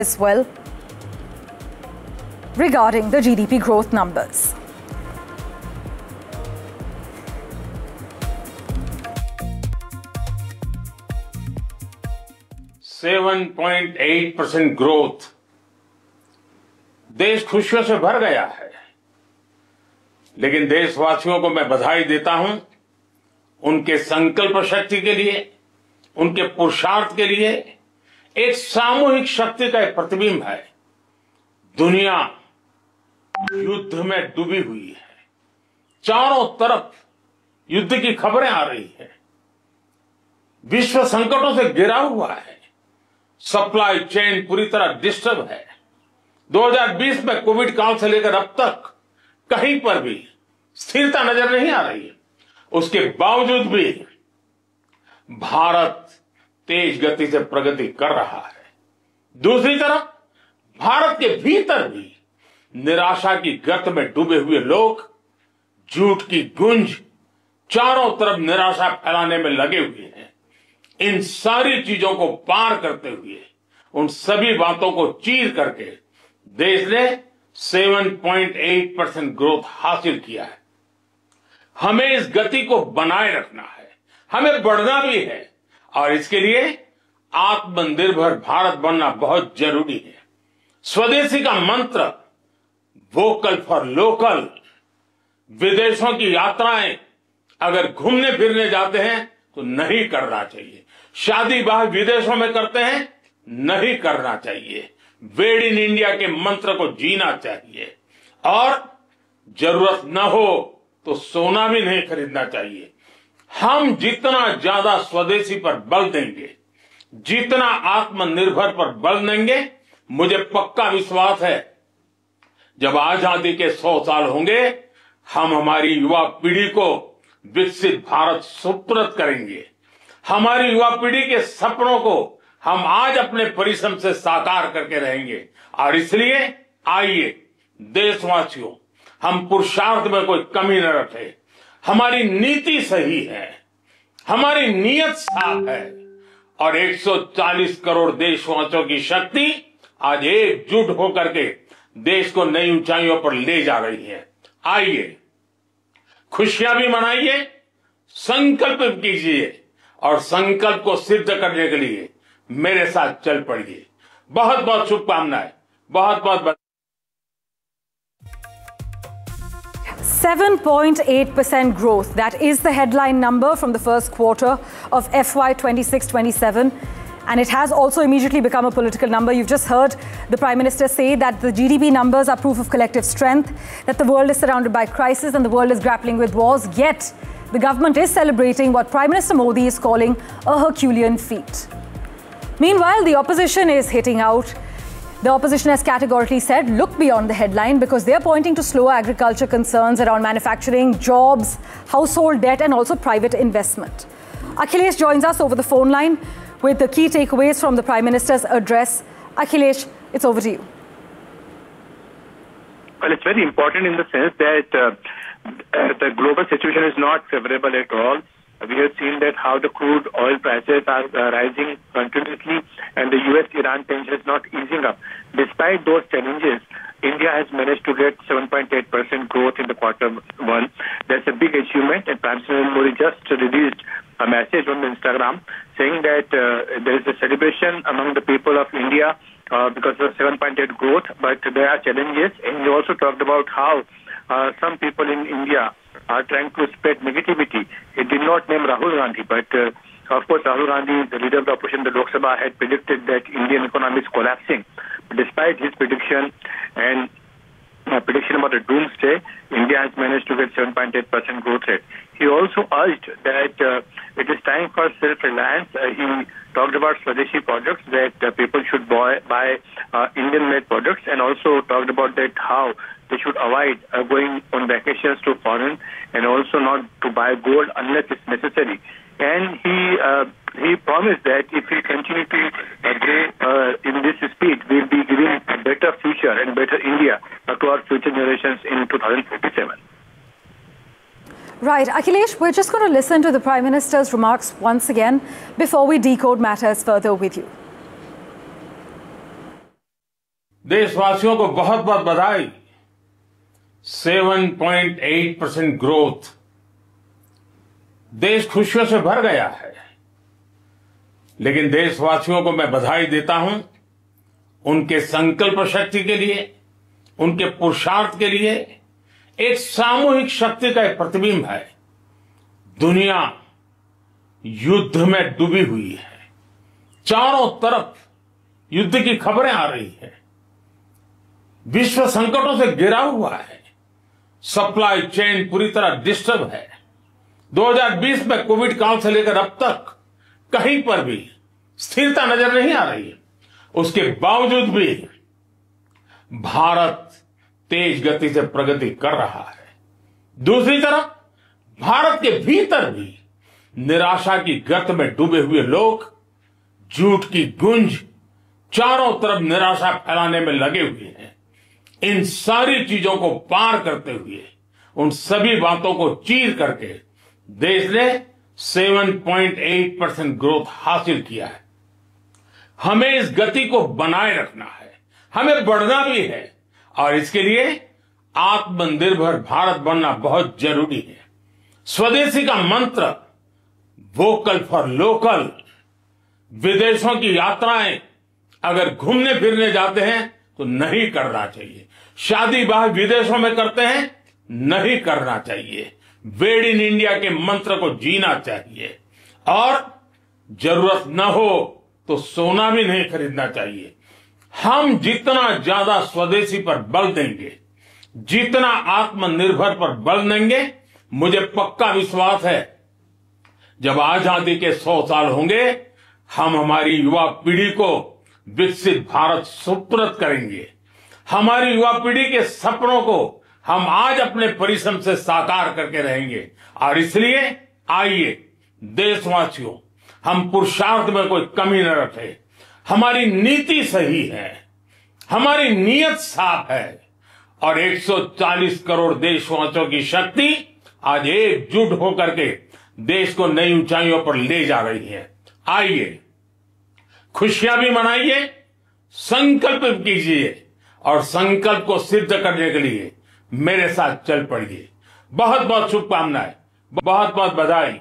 as well regarding the GDP growth numbers. %7.8 growth देश खुशियों से भर गया है। लेकिन देशवासियों को मैं बधाई देता हूं उनके संकल्प शक्ति के लिए, उनके पुरुषार्थ के लिए। एक सामूहिक शक्ति का एक प्रतिबिंब है। दुनिया युद्ध में डूबी हुई है, चारों तरफ युद्ध की खबरें आ रही है, विश्व संकटों से घिरा हुआ है, सप्लाई चेन पूरी तरह डिस्टर्ब है। 2020 में कोविड काल से लेकर अब तक कहीं पर भी स्थिरता नजर नहीं आ रही है। उसके बावजूद भी भारत तेज गति से प्रगति कर रहा है। दूसरी तरफ भारत के भीतर भी निराशा की गर्त में डूबे हुए लोग झूठ की गूंज चारों तरफ निराशा फैलाने में लगे हुए हैं। इन सारी चीजों को पार करते हुए, उन सभी बातों को चीर करके देश ने 7.8% ग्रोथ हासिल किया है। हमें इस गति को बनाए रखना है, हमें बढ़ना भी है और इसके लिए आत्मनिर्भर भारत बनना बहुत जरूरी है। स्वदेशी का मंत्र वोकल फॉर लोकल। विदेशों की यात्राएं अगर घूमने फिरने जाते हैं तो नहीं करना चाहिए। शादी ब्याह विदेशों में करते हैं, नहीं करना चाहिए। मेड इन इंडिया के मंत्र को जीना चाहिए और जरूरत न हो तो सोना भी नहीं खरीदना चाहिए। हम जितना ज्यादा स्वदेशी पर बल देंगे, जितना आत्मनिर्भर पर बल देंगे, मुझे पक्का विश्वास है जब आजादी के 100 साल होंगे, हम हमारी युवा पीढ़ी को विकसित भारत सुपुर्द करेंगे। हमारी युवा पीढ़ी के सपनों को हम आज अपने परिश्रम से साकार करके रहेंगे। और इसलिए आइए देशवासियों, हम पुरुषार्थ में कोई कमी न रखें। हमारी नीति सही है, हमारी नीयत साफ है और 140 करोड़ देशवासियों की शक्ति आज एकजुट होकर के देश को नई ऊंचाइयों पर ले जा रही है। आइए खुशियां भी मनाइए, संकल्प कीजिए और संकल्प को सिद्ध करने के लिए मेरे साथ चल पड़िए। बहुत बहुत शुभकामनाएं, बहुत बहुत 7.8% growth. That is the headline number from the first quarter of FY 26-27. And it has also immediately become a political number. You've just heard the Prime Minister say that the GDP numbers are proof of collective strength, that the world is surrounded by crisis and the world is grappling with wars. Yet, the government is celebrating what Prime Minister Modi is calling a Herculean feat. Meanwhile, the opposition is hitting out. The opposition has categorically said, look beyond the headline, because they are pointing to slower agriculture concerns around manufacturing, jobs, household debt and also private investment. Akhilesh joins us over the phone line with the key takeaways from the Prime Minister's address. Akhilesh, it's over to you. Well, it's very important in the sense that the global situation is not favorable at all. We have seen that how the crude oil prices are rising continuously and the US-Iran tension is not easing up. Despite those challenges, India has managed to get 7.8% growth in the quarter one. That's a big achievement, and Prime Minister Modi just released a message on Instagram saying that there is a celebration among the people of India because of 7.8 growth, but there are challenges. And he also talked about how some people in India are trying to spread negativity. He did not name Rahul Gandhi, but of course Rahul Gandhi, the leader of the opposition, the Lok Sabha, had predicted that Indian economy is collapsing. Despite his prediction and prediction about a doomsday, India has managed to get 7.8% growth rate. He also urged that it is time for self-reliance. He talked about Swadeshi products, that people should buy Indian-made products, and also talked about that how they should avoid going on vacations to foreign and also not to buy gold unless it's necessary. And he promised that if we continue to grow in this speed, we'll be giving a better future and better India to our future generations in 2047. Right, Akhilesh, we're just going to listen to the Prime Minister's remarks once again before we decode matters further with you. देशवासियों को बहुत बहुत बधाई। 7.8% growth, देश खुशियों से भर गया है। लेकिन देशवासियों को मैं बधाई देता हूं उनके संकल्प शक्ति के लिए, उनके पुरुषार्थ के लिए। एक सामूहिक शक्ति का एक प्रतिबिंब है। दुनिया युद्ध में डूबी हुई है, चारों तरफ युद्ध की खबरें आ रही है, विश्व संकटों से घिरा हुआ है, सप्लाई चेन पूरी तरह डिस्टर्ब है। 2020 में कोविड काल से लेकर अब तक कहीं पर भी स्थिरता नजर नहीं आ रही है। उसके बावजूद भी भारत तेज गति से प्रगति कर रहा है। दूसरी तरफ भारत के भीतर भी निराशा की गर्त में डूबे हुए लोग झूठ की गूंज, चारों तरफ निराशा फैलाने में लगे हुए हैं। इन सारी चीजों को पार करते हुए, उन सभी बातों को चीर करके देश ने 7.8% ग्रोथ हासिल किया है। हमें इस गति को बनाए रखना है, हमें बढ़ना भी है, और इसके लिए आत्मनिर्भर भारत बनना बहुत जरूरी है। स्वदेशी का मंत्र वोकल फॉर लोकल। विदेशों की यात्राएं अगर घूमने फिरने जाते हैं तो नहीं करना चाहिए। शादी ब्याह विदेशों में करते हैं, नहीं करना चाहिए। मेड इन इंडिया के मंत्र को जीना चाहिए, और जरूरत न हो तो सोना भी नहीं खरीदना चाहिए। हम जितना ज्यादा स्वदेशी पर बल देंगे, जितना आत्मनिर्भर पर बल देंगे, मुझे पक्का विश्वास है जब आजादी के 100 साल होंगे, हम हमारी युवा पीढ़ी को विकसित भारत सुपुर्द करेंगे। हमारी युवा पीढ़ी के सपनों को हम आज अपने परिश्रम से साकार करके रहेंगे। और इसलिए आइए देशवासियों, हम पुरुषार्थ में कोई कमी न रखें। हमारी नीति सही है, हमारी नीयत साफ है, और 140 करोड़ देशवासियों की शक्ति आज एकजुट होकर के देश को नई ऊंचाइयों पर ले जा रही है। आइए खुशियां भी मनाइए, संकल्प कीजिए, और संकल्प को सिद्ध करने के लिए मेरे साथ चल पड़िए। बहुत बहुत शुभकामनाएं, बहुत बहुत बधाई।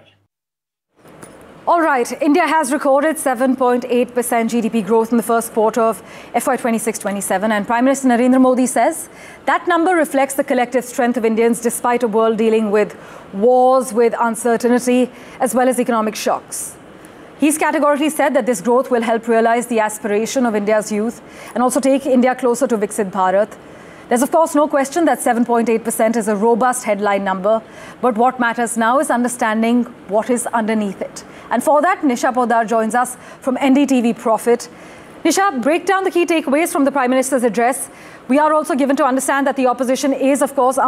All right, India has recorded 7.8% GDP growth in the first quarter of FY 26-27, and Prime Minister Narendra Modi says that number reflects the collective strength of Indians despite a world dealing with wars, with uncertainty, as well as economic shocks. He's categorically said that this growth will help realize the aspiration of India's youth and also take India closer to Viksit Bharat. There's of course no question that 7.8% is a robust headline number, but what matters now is understanding what is underneath it. And for that, Nisha Poddar joins us from NDTV Profit. Nisha, break down the key takeaways from the Prime Minister's address. We are also given to understand that the opposition is, of course,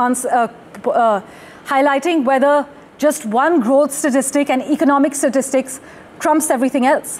highlighting whether just one growth statistic and economic statistics trumps everything else.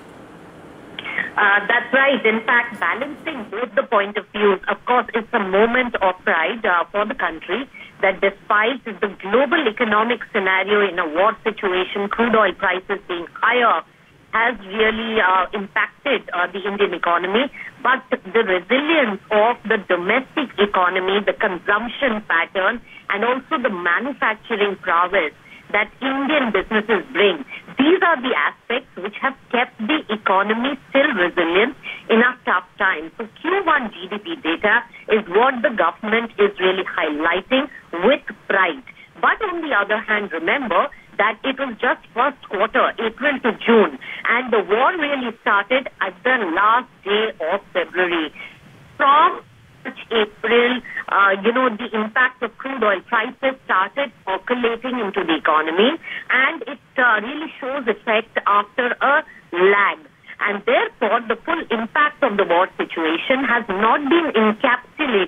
That's right. In fact, balancing both the point of views, of course, it's a moment of pride for the country that despite the global economic scenario in a war situation, crude oil prices being higher has really impacted the Indian economy. But the resilience of the domestic economy, the consumption pattern, and also the manufacturing prowess that Indian businesses bring, these are the aspects which have kept the economy still resilient in a tough time. So Q1 GDP data is what the government is really highlighting with pride. But on the other hand, remember that it was just first quarter, April to June, and the war really started at the last day of February. From April, the impact of crude oil prices started percolating into the economy, and it really shows effect after a lag. And therefore, the full impact of the war situation has not been encapsulated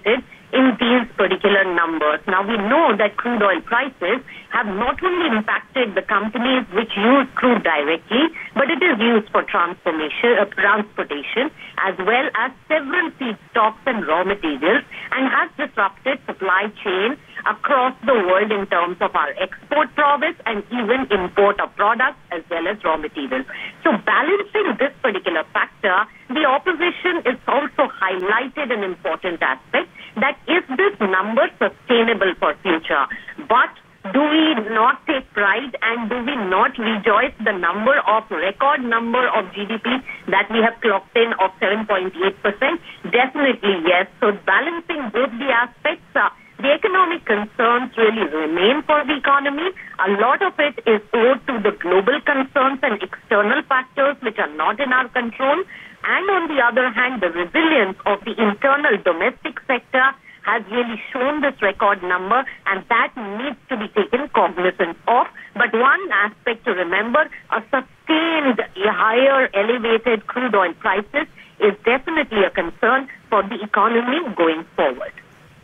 in these particular numbers. Now, we know that crude oil prices have not only impacted the companies which use crude directly, but it is used for transportation as well as several feedstocks and raw materials, and has disrupted supply chain across the world in terms of our export prowess and even import of products as well as raw materials. So balancing this particular factor, the opposition is also highlighted an important aspect, that is this number sustainable for future? But do we not take pride and do we not rejoice the record number of GDP that we have clocked in of 7.8%? Definitely yes. So balancing both the aspects, the economic concerns really remain for the economy. A lot of it is owed to the global concerns and external factors which are not in our control. And on the other hand, the resilience of the internal domestic sector has really shown this record number, and that needs to be taken cognizance of. But one aspect to remember, a sustained higher elevated crude oil prices is definitely a concern for the economy going forward.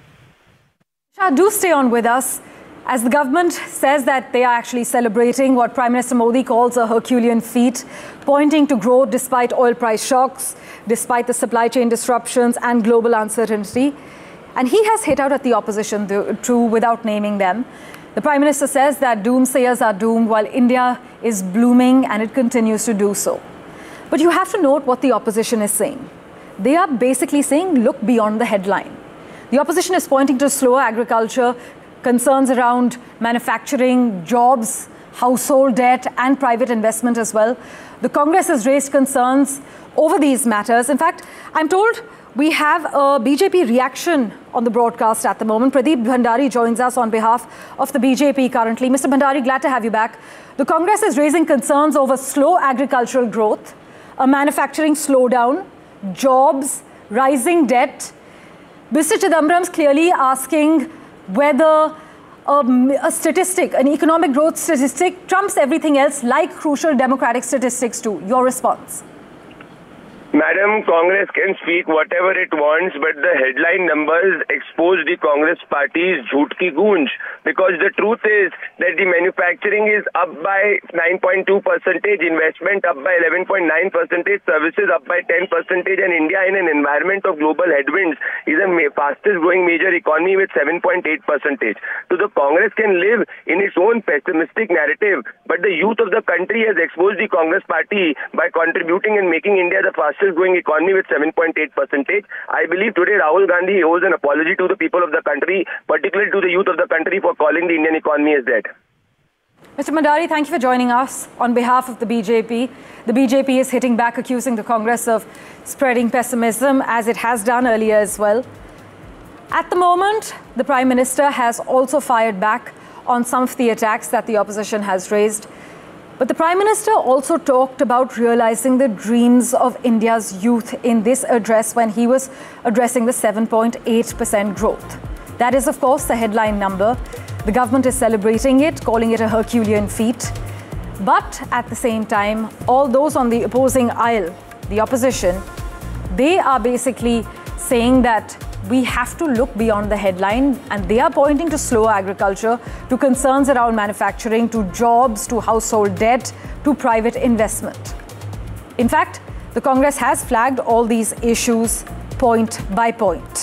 Do stay on with us, as the government says that they are actually celebrating what Prime Minister Modi calls a Herculean feat, pointing to growth despite oil price shocks, despite the supply chain disruptions and global uncertainty. And he has hit out at the opposition too, without naming them. The Prime Minister says that doomsayers are doomed while India is blooming, and it continues to do so. But you have to note what the opposition is saying. They are basically saying, look beyond the headline. The opposition is pointing to slower agriculture, concerns around manufacturing, jobs, household debt and private investment as well. The Congress has raised concerns over these matters. In fact, I'm told we have a BJP reaction on the broadcast at the moment. Pradeep Bhandari joins us on behalf of the BJP currently. Mr. Bhandari, glad to have you back. The Congress is raising concerns over slow agricultural growth, a manufacturing slowdown, jobs, rising debt. Mr. Chidambaram's clearly asking whether a statistic, an economic growth statistic, trumps everything else like crucial democratic statistics too. Your response? Madam, Congress can speak whatever it wants, but the headline numbers expose the Congress party's jhoot ki goonj. Because the truth is that the manufacturing is up by 9.2%, investment up by 11.9%, services up by 10%, and India in an environment of global headwinds is the fastest growing major economy with 7.8%. So the Congress can live in its own pessimistic narrative, but the youth of the country has exposed the Congress party by contributing and making India the fastest growing economy with 7.8%. I believe today Rahul Gandhi owes an apology to the people of the country, particularly to the youth of the country, for calling the Indian economy as dead. Mr. Bhandari, thank you for joining us on behalf of the BJP. The BJP is hitting back, accusing the Congress of spreading pessimism, as it has done earlier as well. At the moment, the Prime Minister has also fired back on some of the attacks that the opposition has raised. But the Prime Minister also talked about realizing the dreams of India's youth in this address when he was addressing the 7.8% growth. That is, of course, the headline number. The government is celebrating it, calling it a Herculean feat. But at the same time, all those on the opposing aisle, the opposition, they are basically saying that we have to look beyond the headline, and they are pointing to slow agriculture, to concerns around manufacturing, to jobs, to household debt, to private investment. In fact, the Congress has flagged all these issues point by point.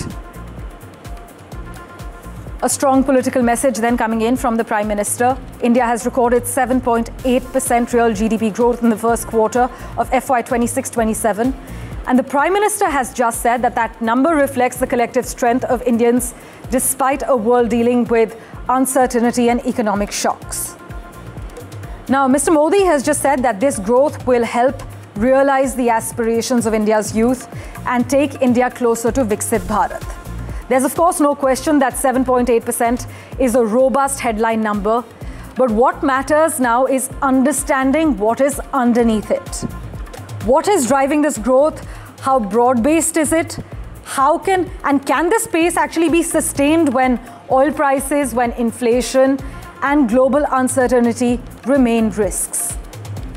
A strong political message then coming in from the Prime Minister. India has recorded 7.8% real GDP growth in the first quarter of FY 26-27. And the Prime Minister has just said that that number reflects the collective strength of Indians despite a world dealing with uncertainty and economic shocks. Now, Mr. Modi has just said that this growth will help realize the aspirations of India's youth and take India closer to Viksit Bharat. There's, of course, no question that 7.8% is a robust headline number. But what matters now is understanding what is underneath it. What is driving this growth? How broad-based is it? Can this pace actually be sustained when oil prices, when inflation and global uncertainty remain risks?